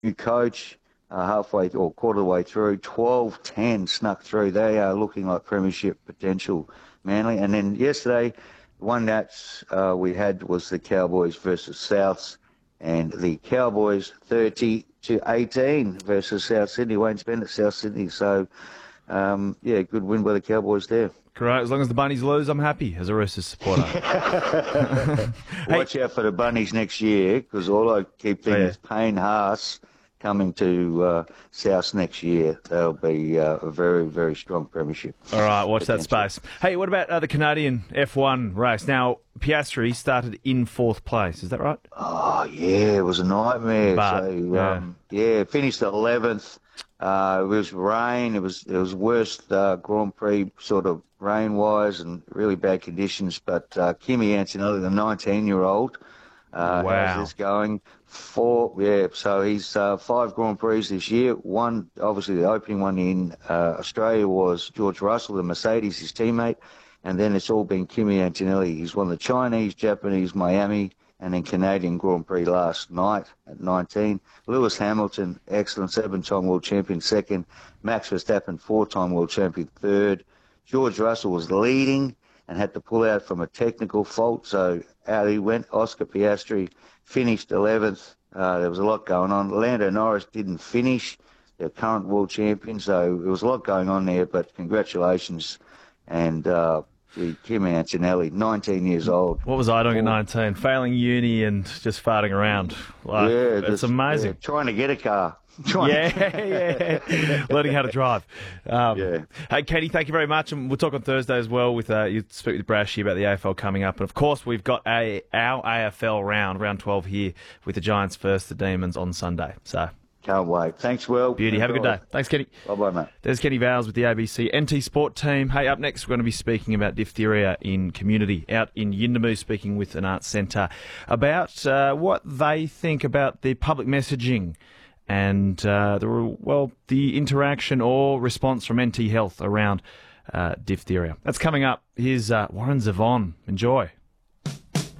new coach halfway or quarter of the way through. 12-10 snuck through. They are looking like premiership potential, Manly. And then yesterday, the one that we had was the Cowboys versus Souths, and the Cowboys 30-18 versus South Sydney. Wayne Bennett, South Sydney. So, good win by the Cowboys there. Great. As long as the Bunnies lose, I'm happy as a Roosters supporter. Watch out for the Bunnies next year, because all I keep thinking is Payne Haas coming to South next year. They'll be a very, very strong premiership. All right, watch that space. Hey, what about the Canadian F1 race? Now, Piastri started in 4th place. Is that right? Oh, yeah, it was a nightmare. But, Finished 11th. It was rain. It was worst Grand Prix sort of rain-wise and really bad conditions. But Kimi Antonelli, the 19-year-old, how's this going? So he's 5 Grand Prix this year. One, obviously, the opening one in Australia was George Russell, the Mercedes, his teammate. And then it's all been Kimi Antonelli. He's won the Chinese, Japanese, Miami, and then Canadian Grand Prix last night at 19. Lewis Hamilton, excellent 7-time world champion, 2nd. Max Verstappen, 4-time world champion, 3rd. George Russell was leading and had to pull out from a technical fault, so out he went. Oscar Piastri finished 11th. There was a lot going on. Lando Norris didn't finish, the current world champion, so there was a lot going on there, but congratulations. And Kimi Antonelli, 19 years old. What was I doing at 19? Failing uni and just farting around. It's amazing. Yeah, trying to get a car. Learning how to drive. Hey, Kenny, thank you very much. And we'll talk on Thursday as well. You speak with Brashy about the AFL coming up. And, of course, we've got our AFL round 12 here with the Giants versus the Demons on Sunday. So can't wait. Thanks, Will. Beauty. Have a good day. Thanks, Kenny. Bye-bye, mate. There's Kenny Vowles with the ABC NT Sport team. Hey, up next, we're going to be speaking about diphtheria in community out in Yuendamu, speaking with an arts centre about what they think about the public messaging and the interaction or response from NT Health around diphtheria. That's coming up. Here's Warren Zevon. Enjoy.